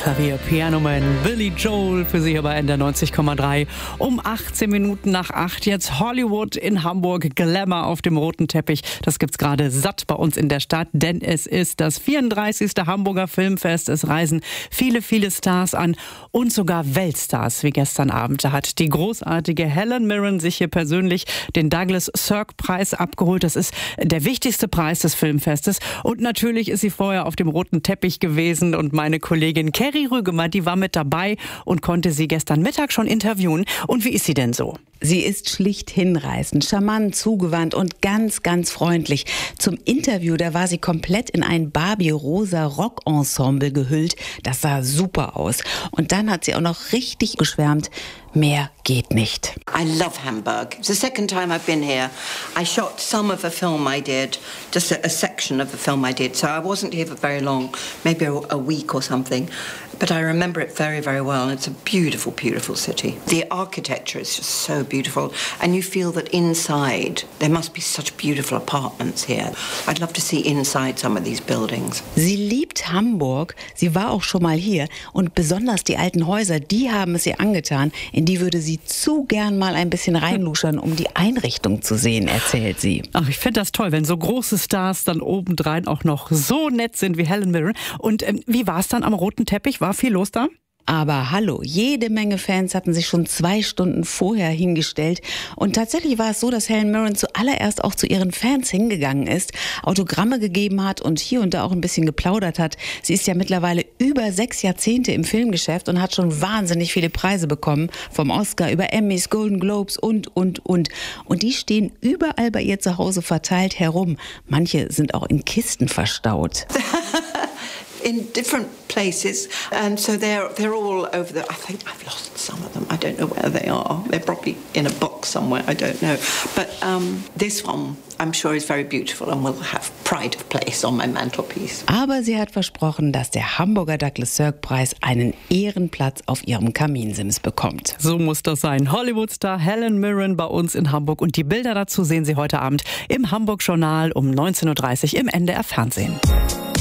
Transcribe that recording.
Klavier, Pianoman, Billy Joel für Sie hier bei NDR 90,3. Um 18 Minuten nach 8 jetzt Hollywood in Hamburg, Glamour auf dem roten Teppich. Das gibt's gerade satt bei uns in der Stadt, denn es ist das 34. Hamburger Filmfest. Es reisen viele, viele Stars an und sogar Weltstars wie gestern Abend. Da hat die großartige Helen Mirren sich hier persönlich den Douglas Sirk Preis abgeholt. Das ist der wichtigste Preis des Filmfestes. Und natürlich ist sie vorher auf dem roten Teppich gewesen und meine Kollegin Kerry Rügemann, die war mit dabei und konnte sie gestern Mittag schon interviewen. Und wie ist sie denn so? Sie ist schlicht hinreißend, charmant, zugewandt und ganz, ganz freundlich. Zum Interview, da war sie komplett in ein Barbie-rosa Rockensemble gehüllt. Das sah super aus. Und dann hat sie auch noch richtig geschwärmt. Mehr geht nicht. I love Hamburg. It's the second time I've been here. I shot some of a film I did, just a section of a film I did. So I wasn't here for very long, maybe a week or something. But I remember it very, very well. It's a beautiful, beautiful city. The architecture is just so beautiful. And you feel that inside, there must be such beautiful apartments here. I'd love to see inside some of these buildings. Sie liebt Hamburg. Sie war auch schon mal hier. Und besonders die alten Häuser, die haben es ihr angetan. In die würde sie zu gern mal ein bisschen reinluschern, um die Einrichtung zu sehen, erzählt sie. Ach, ich finde das toll, wenn so große Stars dann obendrein auch noch so nett sind wie Helen Mirren. Und wie war es dann am roten Teppich? War viel los da? Aber hallo, jede Menge Fans hatten sich schon 2 Stunden vorher hingestellt. Und tatsächlich war es so, dass Helen Mirren zuallererst auch zu ihren Fans hingegangen ist, Autogramme gegeben hat und hier und da auch ein bisschen geplaudert hat. Sie ist ja mittlerweile über 6 Jahrzehnte im Filmgeschäft und hat schon wahnsinnig viele Preise bekommen. Vom Oscar über Emmys, Golden Globes und. Und die stehen überall bei ihr zu Hause verteilt herum. Manche sind auch in Kisten verstaut. In different places, and so they're all over the. I think I've lost some of them. I don't know where they are. They're probably in a box somewhere. I don't know. But this one, I'm sure, is very beautiful and will have pride of place on my mantelpiece. Aber sie hat versprochen, dass der Hamburger Douglas Sirk Preis einen Ehrenplatz auf ihrem Kaminsims bekommt. So muss das sein. Hollywood-Star Helen Mirren bei uns in Hamburg. Und die Bilder dazu sehen Sie heute Abend im Hamburg-Journal um 19:30 Uhr im NDR Fernsehen.